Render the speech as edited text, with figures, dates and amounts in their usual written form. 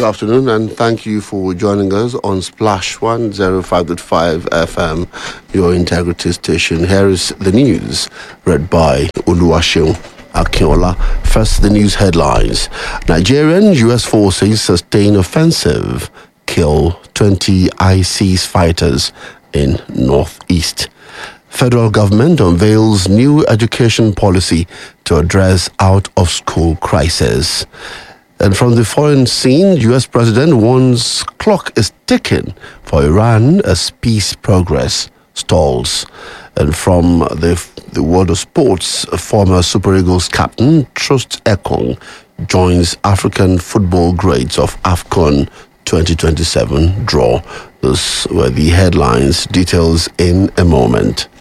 afternoon, and thank you for joining us on Splash 105.5 FM, your integrity station. Here is the news, read by Oluwaseun Akinola. First, the news headlines. Nigerian U.S. forces sustain offensive, kill 20 ISIS fighters in Northeast. Federal government unveils new education policy to address out-of-school crisis. And from the foreign scene, U.S. President warns clock is ticking for Iran as peace progress stalls. And from the world of sports, former Super Eagles captain Trust Ekong joins African football greats of AFCON 2027 draw. Those were the headlines. Details in a moment.